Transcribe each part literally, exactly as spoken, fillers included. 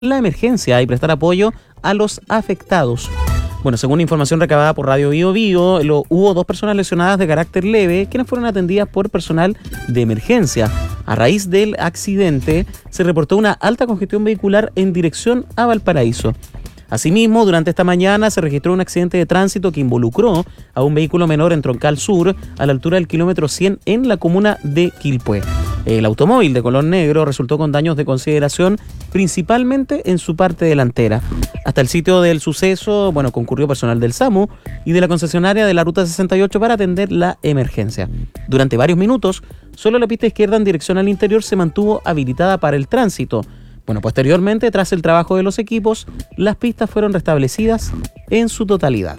la emergencia y prestar apoyo a los afectados. Bueno, según información recabada por Radio Bio Bio, lo, hubo dos personas lesionadas de carácter leve, quienes fueron atendidas por personal de emergencia. A raíz del accidente, se reportó una alta congestión vehicular en dirección a Valparaíso. Asimismo, durante esta mañana se registró un accidente de tránsito que involucró a un vehículo menor en Troncal Sur, a la altura del kilómetro cien en la comuna de Quilpué. El automóvil de color negro resultó con daños de consideración, principalmente en su parte delantera. Hasta el sitio del suceso, bueno, concurrió personal del SAMU y de la concesionaria de la Ruta sesenta y ocho para atender la emergencia. Durante varios minutos, solo la pista izquierda en dirección al interior se mantuvo habilitada para el tránsito. Bueno, posteriormente, tras el trabajo de los equipos, las pistas fueron restablecidas en su totalidad.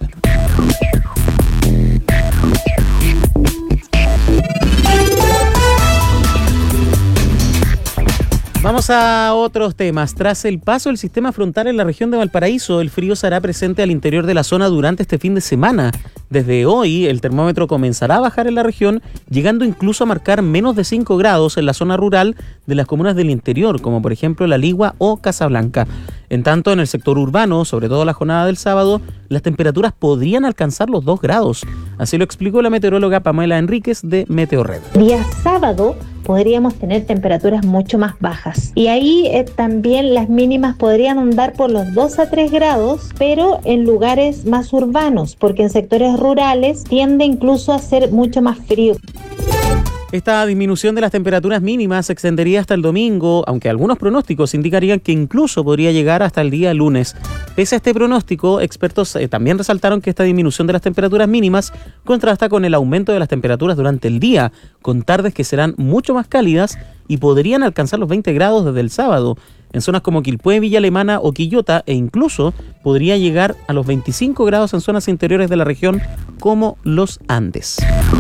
Vamos a otros temas. Tras el paso del sistema frontal en la región de Valparaíso, el frío se hará presente al interior de la zona durante este fin de semana. Desde hoy, el termómetro comenzará a bajar en la región, llegando incluso a marcar menos de cinco grados en la zona rural de las comunas del interior, como por ejemplo La Ligua o Casablanca. En tanto, en el sector urbano, sobre todo la jornada del sábado, las temperaturas podrían alcanzar los dos grados. Así lo explicó la meteoróloga Pamela Enríquez de Meteorred. Día sábado podríamos tener temperaturas mucho más bajas. Y ahí eh, también las mínimas podrían andar por los dos a tres grados, pero en lugares más urbanos, porque en sectores rurales tiende incluso a ser mucho más frío. Esta disminución de las temperaturas mínimas se extendería hasta el domingo, aunque algunos pronósticos indicarían que incluso podría llegar hasta el día lunes. Pese a este pronóstico, expertos eh, también resaltaron que esta disminución de las temperaturas mínimas contrasta con el aumento de las temperaturas durante el día, con tardes que serán mucho más cálidas y podrían alcanzar los veinte grados desde el sábado, en zonas como Quilpué, Villa Alemana o Quillota, e incluso podría llegar a los veinticinco grados en zonas interiores de la región como los Andes.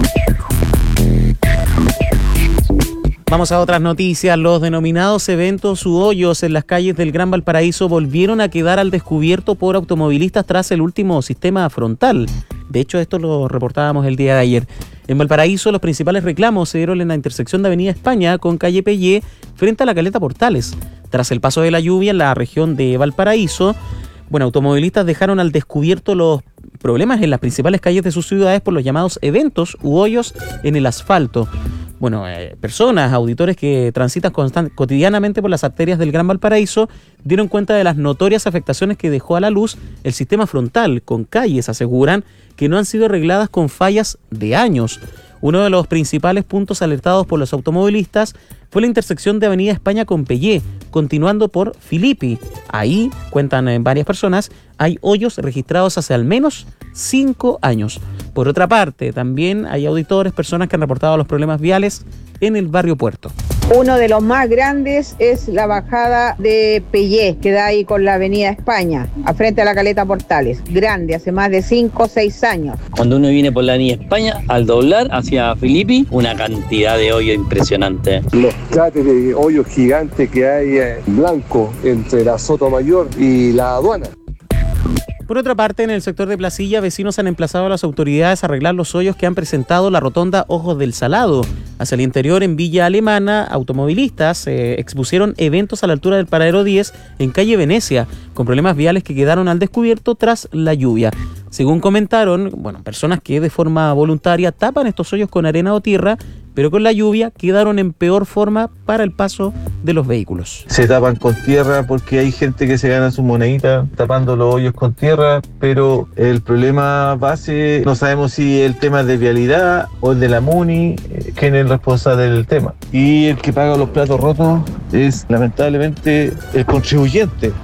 Vamos a otras noticias. Los denominados eventos u hoyos en las calles del Gran Valparaíso volvieron a quedar al descubierto por automovilistas tras el último sistema frontal. De hecho, esto lo reportábamos el día de ayer. En Valparaíso, los principales reclamos se dieron en la intersección de Avenida España con calle Pellé frente a la Caleta Portales. Tras el paso de la lluvia en la región de Valparaíso, bueno, automovilistas dejaron al descubierto los problemas en las principales calles de sus ciudades por los llamados eventos u hoyos en el asfalto. Bueno, eh, personas, auditores que transitan constant- cotidianamente por las arterias del Gran Valparaíso dieron cuenta de las notorias afectaciones que dejó a la luz el sistema frontal, con calles, aseguran, que no han sido arregladas con fallas de años. Uno de los principales puntos alertados por los automovilistas fue la intersección de Avenida España con Pellé, continuando por Filippi. Ahí, cuentan eh, varias personas, hay hoyos registrados hace al menos cinco años. Por otra parte, también hay auditores, personas que han reportado los problemas viales en el barrio Puerto. Uno de los más grandes es la bajada de Pellé, que da ahí con la Avenida España, a frente a la Caleta Portales. Grande, hace más de cinco o seis años. Cuando uno viene por la Avenida España, al doblar hacia Filippi, una cantidad de hoyo impresionante. Los cráteres de hoyos gigantes que hay en blanco entre la Sotomayor y la aduana. Por otra parte, en el sector de Placilla, vecinos han emplazado a las autoridades a arreglar los hoyos que han presentado la rotonda Ojos del Salado. Hacia el interior, en Villa Alemana, automovilistas eh, expusieron eventos a la altura del paradero diez en calle Venecia, con problemas viales que quedaron al descubierto tras la lluvia. Según comentaron, bueno, personas que de forma voluntaria tapan estos hoyos con arena o tierra, pero con la lluvia quedaron en peor forma para el paso de los vehículos. Se tapan con tierra porque hay gente que se gana su monedita tapando los hoyos con tierra, pero el problema base, no sabemos si el tema es de vialidad o el de la MUNI, eh, quién es el responsable del tema. Y el que paga los platos rotos es lamentablemente el contribuyente.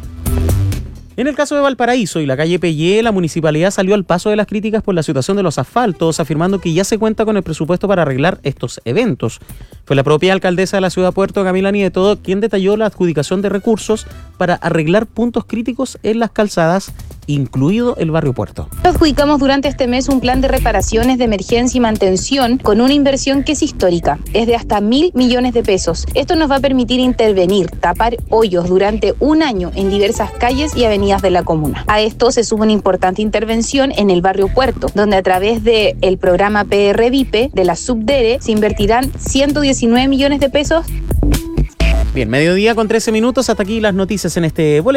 En el caso de Valparaíso y la calle Pellé, la municipalidad salió al paso de las críticas por la situación de los asfaltos, afirmando que ya se cuenta con el presupuesto para arreglar estos eventos. Fue la propia alcaldesa de la ciudad Puerto, Camila Nieto, quien detalló la adjudicación de recursos para arreglar puntos críticos en las calzadas, incluido el barrio Puerto. Adjudicamos durante este mes un plan de reparaciones de emergencia y mantención con una inversión que es histórica, es de hasta mil millones de pesos. Esto nos va a permitir intervenir, tapar hoyos durante un año en diversas calles y avenidas de la comuna. A esto se suma una importante intervención en el barrio Puerto, donde a través del programa P R Vipe de la Subdere se invertirán ciento diecinueve millones de pesos. Bien, mediodía con trece minutos. Hasta aquí las noticias en este boletín.